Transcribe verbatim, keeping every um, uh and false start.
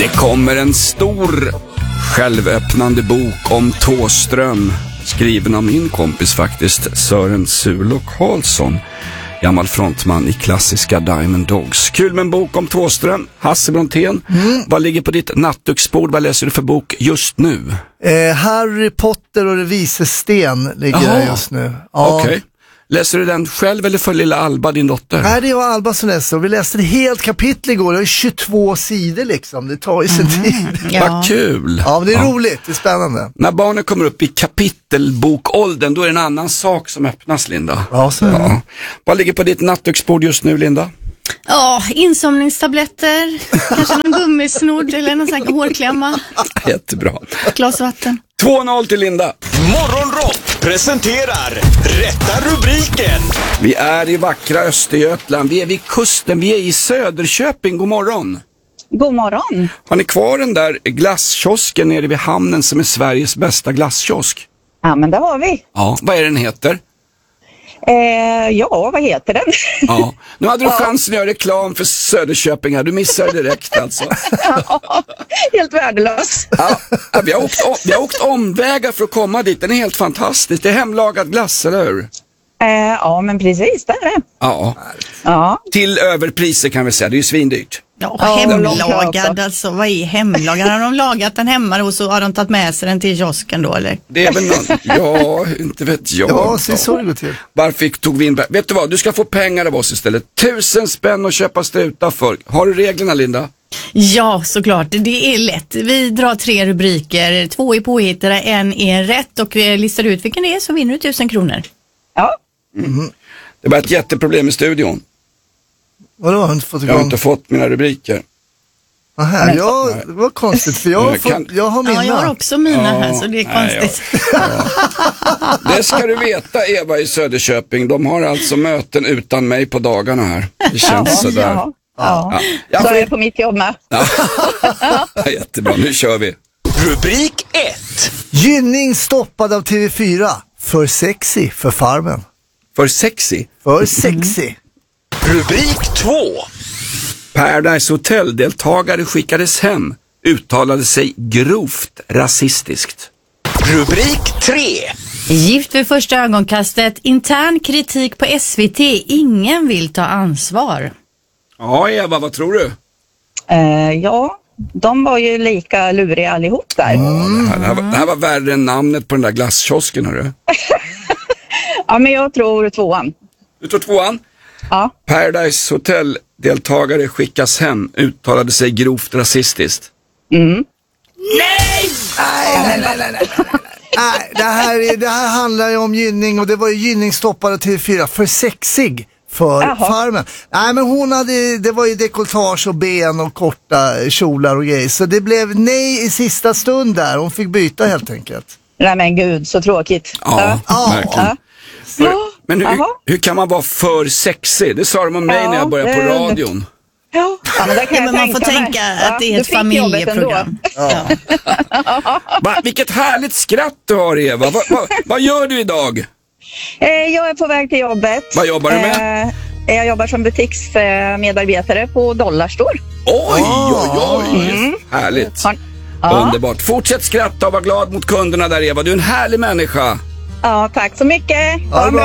Det kommer en stor självöppnande bok om Thåström, skriven av min kompis faktiskt, Sören Sulo Karlsson, gammal frontman i klassiska Diamond Dogs. Kul med en bok om Thåström. Hasse Brontén, mm. vad ligger på ditt nattduksbord? Vad läser du för bok just nu? Eh, Harry Potter och det vise sten ligger Aha. där just nu. Ja. Okej. Okay. Läser du den själv eller för lilla Alba, din dotter? Nej, det var Alba som läste. Vi läste ett helt kapitel igår. Det är tjugotvå sidor liksom. Det tar ju sin mm, tid. Ja. Vad kul. Ja, men det är ja. roligt. Det är spännande. När barnen kommer upp i kapitelbokåldern, då är det en annan sak som öppnas, Linda. Ja, så är det. Ja. Vad ligger på ditt nattduksbord just nu, Linda? Ja, insomningstabletter, kanske någon gummisnodd eller någon sån här hårklämma. Jättebra. Glas vatten. två noll till Linda. Morgonrock presenterar Rätta rubriken. Vi är i vackra Östergötland. Vi är vid kusten. Vi är i Söderköping. God morgon. God morgon. Har ni kvar den där glasskiosken nere vid hamnen som är Sveriges bästa glasskiosk? Ja, men det har vi. Ja, vad är den heter? Eh, ja, vad heter den? Ja, nu hade du chansen att göra reklam för Söderköping här. Du missade direkt alltså. Ja, helt värdelös. Ja, vi har, åkt, vi har åkt omvägar för att komma dit. Den är helt fantastisk. Det är hemlagad glass, eller hur? Eh, ja, men precis, det är det. Ja. Ja. Till överpriser kan vi säga. Det är ju svindyrt. Ja, hemlagad alltså. Vad är hemlagad? Har de lagat den hemma och så har de tagit med sig den till kiosken då, eller? Det är väl någon, ja, inte vet jag. Ja, så så det går till. Varför tog vi in, vet du vad, du ska få pengar av oss istället. Tusen spänn och köpa strutar för. Har du reglerna, Linda? Ja, såklart. Det är lätt. Vi drar tre rubriker. Två är påhittade, en är rätt och listar ut vilken det är så vinner du tusen kronor. Ja. Mm. Det var ett jätteproblem i studion. Vadå, har du inte fått igång? Jag har inte fått mina rubriker. Aha, ja, det var konstigt för jag har, fått, kan... jag har mina. Ja, jag har också mina ja, här så det är nej, konstigt. Ja. Ja. Det ska du veta, Eva i Söderköping. De har alltså möten utan mig på dagarna här. Det känns ja, sådär. Ja, ja. Ja. Så är det på mitt jobb med. Ja. Ja, jättebra, nu kör vi. Rubrik ett. Gynning stoppad av T V fyra. För sexy för Farmen. För sexy? För sexy. Mm. Rubrik två. Paradise Hotel-deltagare skickades hem. Uttalade sig grovt rasistiskt. Rubrik tre. Gift vid första ögonkastet. Intern kritik på S V T. Ingen vill ta ansvar. Ja, Eva, vad tror du? Eh, ja, de var ju lika luriga allihop där. Mm. Ja, det, här, det, här var, det här var värre än namnet på den där glasskiosken, hörru. Ja, men jag tror tvåan. Du tror tvåan? Ja. Paradise Hotel-deltagare skickas hem. Uttalade sig grovt rasistiskt. Mm. Nej! Nej, nej, nej, nej, nej, nej. Nej, det här, är, det här handlar ju om Gynning och det var ju Gynning stoppade T V fyra. För sexig för Jaha. Farmen. Nej, men hon hade, det var ju dekoltage och ben och korta kjolar och grejer. Så det blev nej i sista stund där. Hon fick byta helt enkelt. Nej men gud, så tråkigt. Ja, ja. verkligen. Ja. För, men hur, hur kan man vara för sexig? Det sa de om mig ja, när jag började på radion. Ja, ja men, ja, men man får tänka mig. Att det är ett familjeprogram. Ja. Va, vilket härligt skratt du har, Eva. Va, va, vad gör du idag? Eh, jag är på väg till jobbet. Vad jobbar du med? Eh, jag jobbar som butiksmedarbetare på Dollarstore. Oj, oj, oj. Mm. Härligt. Ja. Underbart. Fortsätt skratta och vara glad mot kunderna där, Eva. Du är en härlig människa. Ja, tack så mycket. Ja,